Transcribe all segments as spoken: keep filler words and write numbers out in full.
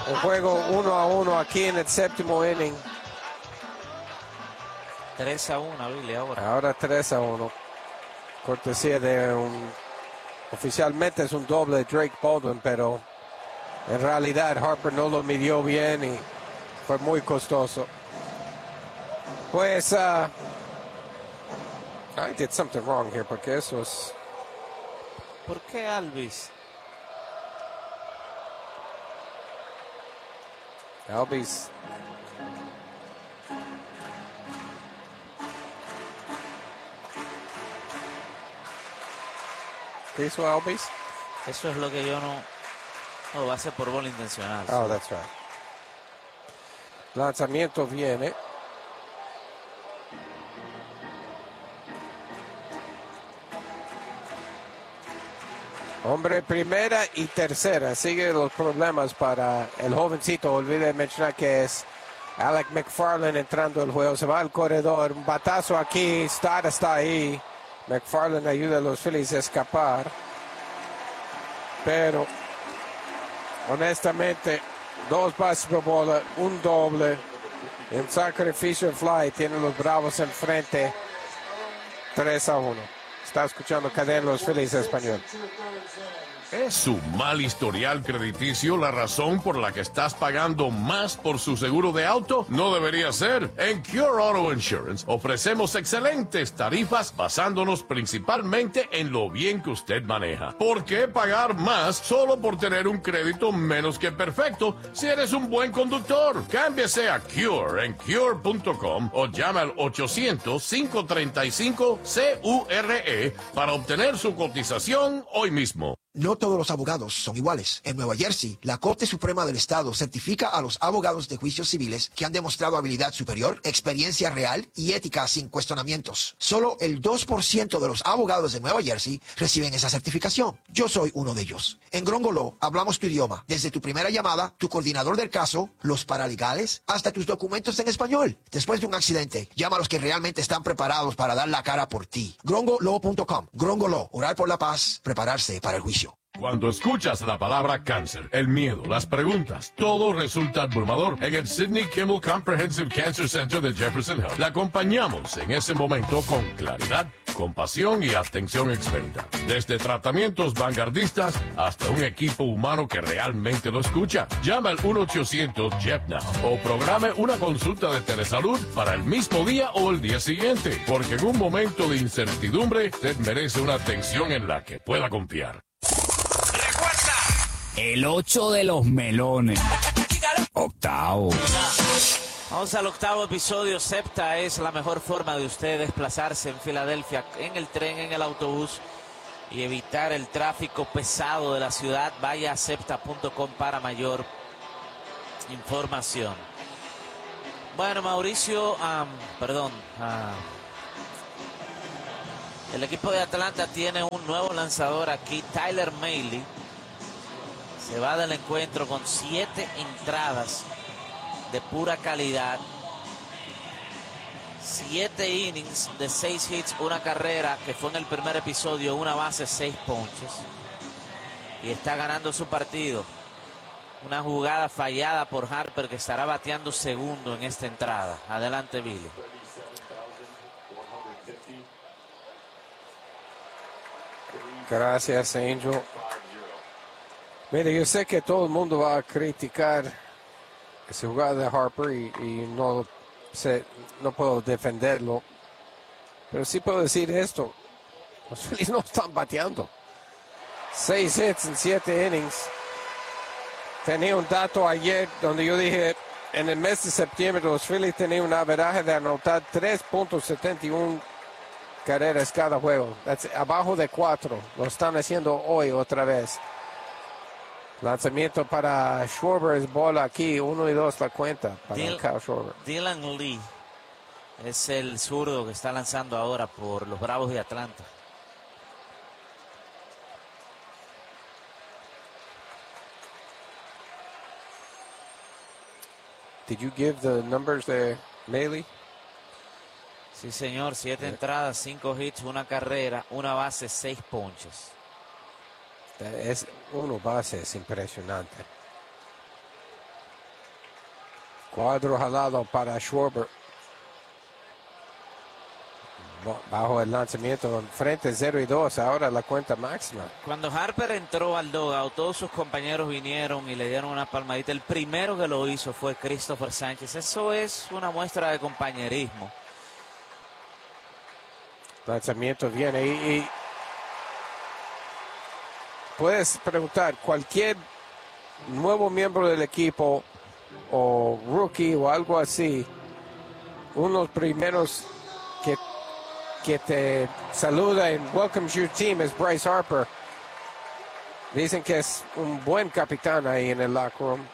Un juego uno a uno aquí en el séptimo inning. tres a uno, Billy, ahora. Ahora tres a uno. Cortesía de un... Oficialmente es un doble de Drake Baldwin, pero en realidad Harper no lo midió bien y fue muy costoso. Pues... Uh, I did something wrong here, porque eso es... ¿Por qué, Alvis? Alvis... ¿Qué hizo Alvis? Eso es lo que yo no... No, va a ser por bola intencional. Oh, sí. that's right. Lanzamiento viene. Hombre, primera y tercera. Sigue los problemas para el jovencito. Olvidé mencionar que es Alec McFarland entrando al juego. Se va al corredor. Un batazo aquí. Stott está ahí. McFarland ayuda a los Phillies a escapar. Pero, honestamente, dos bases por bola, un doble. En sacrificio fly. Tienen los Bravos enfrente. tres a uno. Está escuchando Cadena los Phillies español. ¿Es su mal historial crediticio la razón por la que estás pagando más por su seguro de auto? No debería ser. En Cure Auto Insurance ofrecemos excelentes tarifas basándonos principalmente en lo bien que usted maneja. ¿Por qué pagar más solo por tener un crédito menos que perfecto si eres un buen conductor? Cámbiese a Cure en cure punto com o llame al ochocientos, cinco treinta y cinco, C U R E para obtener su cotización hoy mismo. No todos los abogados son iguales. En Nueva Jersey, la Corte Suprema del Estado certifica a los abogados de juicios civiles que han demostrado habilidad superior, experiencia real y ética sin cuestionamientos. Solo el dos por ciento de los abogados de Nueva Jersey reciben esa certificación. Yo soy uno de ellos. En Grongo Law hablamos tu idioma, desde tu primera llamada, tu coordinador del caso, los paralegales, hasta tus documentos en español. Después de un accidente, llama a los que realmente están preparados para dar la cara por ti. grongo law punto com. Grongo Law, orar por la paz, prepararse para el juicio. Cuando escuchas la palabra cáncer, el miedo, las preguntas, todo resulta abrumador. En el Sidney Kimmel Comprehensive Cancer Center de Jefferson Health, la acompañamos en ese momento con claridad, compasión y atención experta. Desde tratamientos vanguardistas hasta un equipo humano que realmente lo escucha. Llama al uno ochocientos J E F Now o programe una consulta de telesalud para el mismo día o el día siguiente, porque en un momento de incertidumbre, usted merece una atención en la que pueda confiar. El ocho de los melones. Octavo. Vamos al octavo episodio. SEPTA es la mejor forma de usted desplazarse en Filadelfia, en el tren, en el autobús y evitar el tráfico pesado de la ciudad. Vaya a septa punto com para mayor información. Bueno, Mauricio, um, perdón. Uh, el equipo de Atlanta tiene un nuevo lanzador aquí, Tyler Mahle. Se va del encuentro con siete entradas de pura calidad. Siete innings de seis hits, una carrera, que fue en el primer episodio, una base, seis ponches. Y está ganando su partido. Una jugada fallada por Harper, que estará bateando segundo en esta entrada. Adelante, Billy. Gracias, Angel. Mire, yo sé que todo el mundo va a criticar esa jugada de Harper y, y no, sé, no puedo defenderlo. Pero sí puedo decir esto. Los Phillies no están bateando. Seis hits en siete innings. Tenía un dato ayer donde yo dije, en el mes de septiembre los Phillies tenían un averaje de anotar tres punto setenta y uno carreras cada juego. That's abajo de cuatro. Lo están haciendo hoy otra vez. Lanzamiento para Schwarber, es bola aquí, uno y dos la cuenta para Dil Kyle Schwarber. Dylan Lee es el zurdo que está lanzando ahora por los Bravos de Atlanta. Did you give the numbers de Mahle? Sí, señor, siete yeah. entradas, cinco hits, una carrera, una base, seis ponches. Es uno base, es impresionante. Cuadro jalado para Schwarber. Bajo el lanzamiento, frente cero y dos, ahora la cuenta máxima. Cuando Harper entró al dugout, todos sus compañeros vinieron y le dieron una palmadita. El primero que lo hizo fue Christopher Sánchez. Eso es una muestra de compañerismo. Lanzamiento viene y, y puedes preguntar, cualquier nuevo miembro del equipo o rookie o algo así, unos primeros que que te saluda y welcomes your team es Bryce Harper. Dicen que es un buen capitán ahí en el locker room.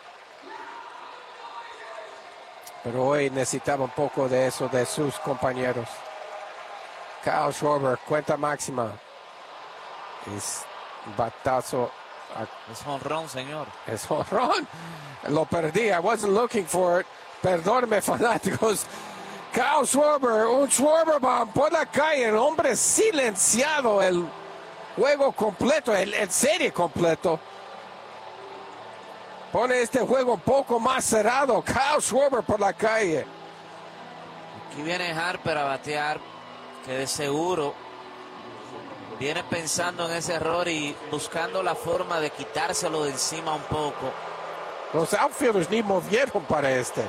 Pero hoy necesitaba un poco de eso de sus compañeros. Kyle Schwarber, cuenta máxima. Es batazo. Es jonrón, señor. Es jonrón. Lo perdí. I wasn't looking for it. Perdóneme, fanáticos. Kyle Schwarber, un Schwarber bomb por la calle, el hombre silenciado, el juego completo, el, el serie completo. Pone este juego un poco más cerrado. Kyle Schwarber por la calle. Aquí viene Harper a batear, que de seguro viene pensando en ese error y buscando la forma de quitárselo de encima un poco. Los outfielders ni movieron para este.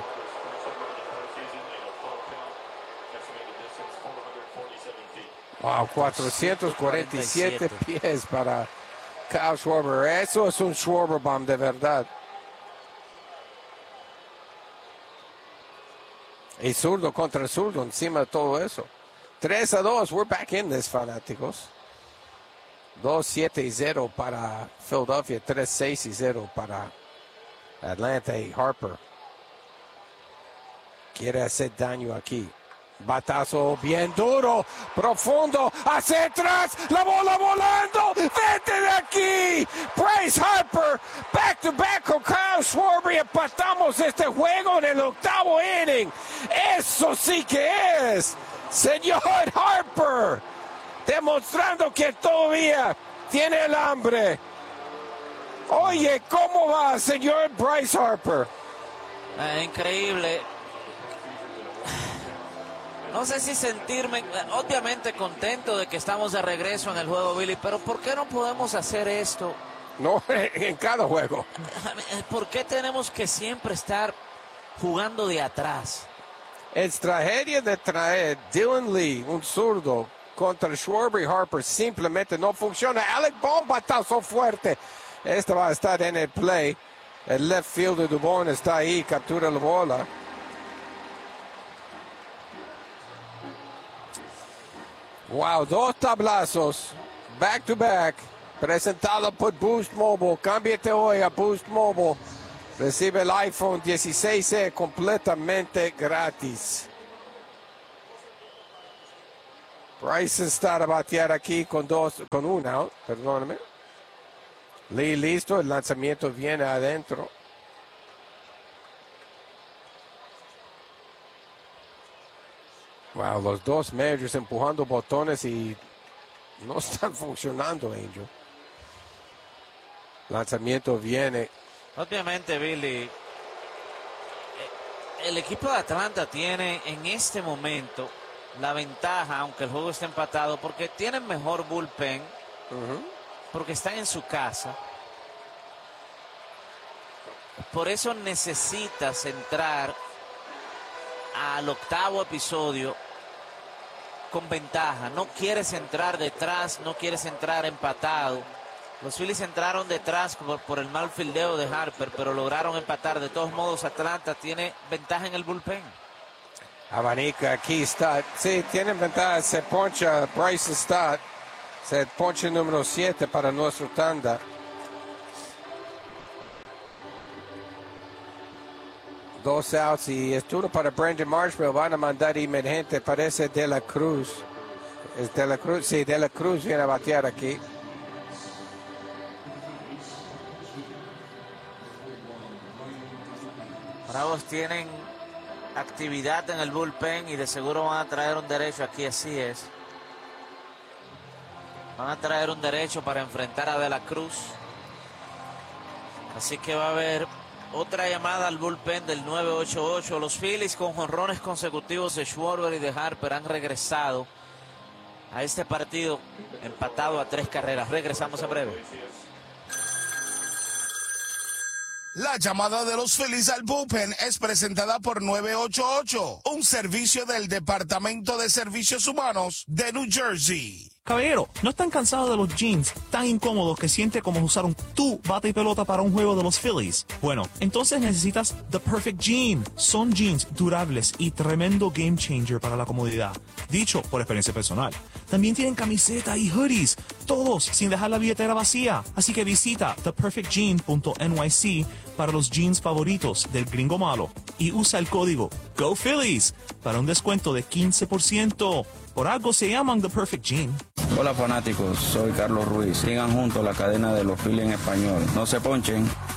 Wow, cuatrocientos cuarenta y siete pies para Kyle Schwarber. Eso es un Schwarber bomb de verdad. Y zurdo contra zurdo encima de todo eso. tres a dos, we're back in this, fanáticos. dos siete y cero para Philadelphia, tres seis y cero para Atlanta y Harper. Quiere hacer daño aquí. Batazo bien duro, profundo, hacia atrás, la bola volando, vete de aquí, Bryce Harper, back to back con Kyle Schwarber y empatamos este juego en el octavo inning. Eso sí que es, señor Harper, demostrando que todavía tiene el hambre. Oye, ¿cómo va, señor Bryce Harper? Eh, increíble. No sé si sentirme, obviamente contento de que estamos de regreso en el juego, Billy, pero ¿por qué no podemos hacer esto? No, en cada juego. ¿Por qué tenemos que siempre estar jugando de atrás? Es tragedia de traer Dylan Lee, un zurdo, contra Schwarber y Harper. Simplemente no funciona. Alec Bohm batazo fuerte. Este va a estar en el play. El left fielder Dubon está ahí, captura la bola. Wow, dos tablazos, back to back, presentado por Boost Mobile. Cámbiate hoy a Boost Mobile. Recibe el iPhone dieciséis E completamente gratis. Bryson está a batear aquí con dos, con un out, perdóname. Lee listo, el lanzamiento viene adentro. Wow, los dos managers empujando botones y no están funcionando, Angel. Lanzamiento viene. Obviamente, Billy, el equipo de Atlanta tiene en este momento la ventaja, aunque el juego esté empatado, porque tienen mejor bullpen, uh-huh. porque están en su casa. Por eso necesitas entrar al octavo episodio con ventaja. No quieres entrar detrás, no quieres entrar empatado. Los Phillies entraron detrás por, por el mal fildeo de Harper, pero lograron empatar. De todos modos, Atlanta tiene ventaja en el bullpen. Abanica, aquí está. Sí, tienen ventaja. Se poncha Bryce Stott. Se poncha el número siete para nuestro tanda. Dos outs y es turno para Brandon Marshall. Van a mandar emergente. Parece De La Cruz. Es De La Cruz. Sí, De La Cruz viene a batear aquí. Bravos tienen actividad en el bullpen y de seguro van a traer un derecho. Aquí así es. Van a traer un derecho para enfrentar a De La Cruz. Así que va a haber Otra llamada al bullpen del nueve ocho ocho. Los Phillies con jonrones consecutivos de Schwarber y de Harper han regresado a este partido empatado a tres carreras. Regresamos en breve. La llamada de los Phillies al bullpen es presentada por nueve ocho ocho, un servicio del Departamento de Servicios Humanos de New Jersey. Caballero, ¿no están cansados de los jeans tan incómodos que siente como usaron tu bate y pelota para un juego de los Phillies? Bueno, entonces necesitas The Perfect Jean. Son jeans durables y tremendo game changer para la comodidad. Dicho por experiencia personal. También tienen camiseta y hoodies, todos sin dejar la billetera vacía. Así que visita the perfect jean punto N Y C para los jeans favoritos del gringo malo y usa el código Go Phillies para un descuento de quince por ciento. Por algo se llaman The Perfect Jean. Hola fanáticos, soy Carlos Ruiz. Sigan juntos la cadena de los Phillies en español. No se ponchen.